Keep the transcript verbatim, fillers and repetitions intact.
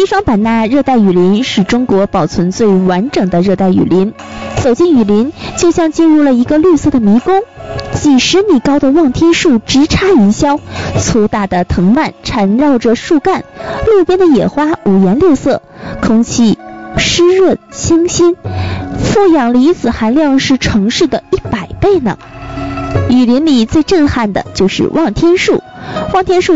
西双版纳热带雨林是中国保存最完整的热带雨林，走进雨林就像进入了一个绿色的迷宫，几十米高的望天树直插云霄，粗大的藤蔓缠绕着树干，路边的野花五颜六色，空气湿润清新，负氧离子含量是城市的一百倍呢。雨林里最震撼的就是望天树，望天树